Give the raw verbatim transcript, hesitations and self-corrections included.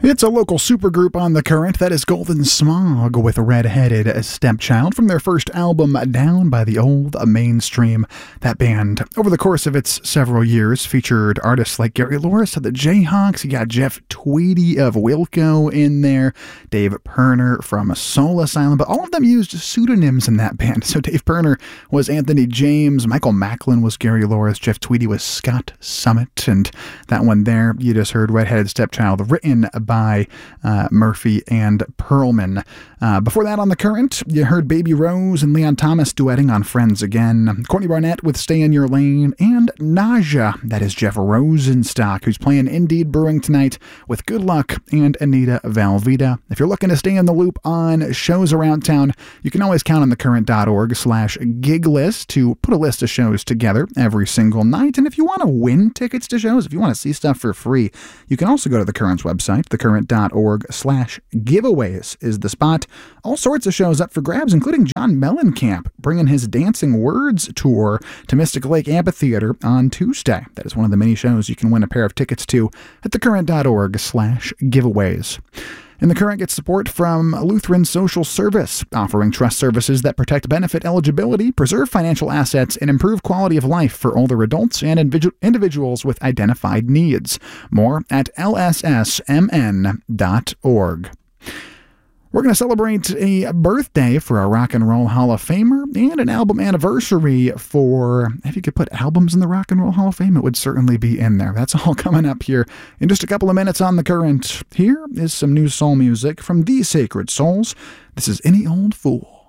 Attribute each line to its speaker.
Speaker 1: It's a local supergroup on the current. That is Golden Smog with Red-Headed Stepchild from their first album, Down by the Old Mainstream. That band, over the course of its several years, featured artists like Gary Louris of the Jayhawks. You got Jeff Tweedy of Wilco in there, Dave Pirner from Soul Asylum, but all of them used pseudonyms in that band. So Dave Pirner was Anthony James, Michael Macklin was Gary Louris, Jeff Tweedy was Scott Summit, and that one there, you just heard Red-Headed Stepchild, written by by uh, Murphy and Perlman. Uh, before that on the current, you heard Baby Rose and Leon Thomas duetting on Friends Again, Courtney Barnett with Stay in Your Lane, and Naja, that is Jeff Rosenstock, who's playing Indeed Brewing tonight with Good Luck and Anita Valvita. If you're looking to stay in the loop on shows around town, you can always count on thecurrent.org slash gig list to put a list of shows together every single night. And if you want to win tickets to shows, if you want to see stuff for free, you can also go to the Current's website, the current.org slash giveaways is the spot. All sorts of shows up for grabs, including John Mellencamp bringing his Dancing Words tour to Mystic Lake Amphitheater on Tuesday. That is one of the many shows you can win a pair of tickets to at thecurrent.org slash giveaways. And The Current gets support from Lutheran Social Service, offering trust services that protect benefit eligibility, preserve financial assets, and improve quality of life for older adults and individu- individuals with identified needs. More at L S S M N dot org. We're going to celebrate a birthday for a Rock and Roll Hall of Famer and an album anniversary for, if you could put albums in the Rock and Roll Hall of Fame, it would certainly be in there. That's all coming up here in just a couple of minutes on The Current. Here is some new soul music from The Sacred Souls. This is Any Old Fool.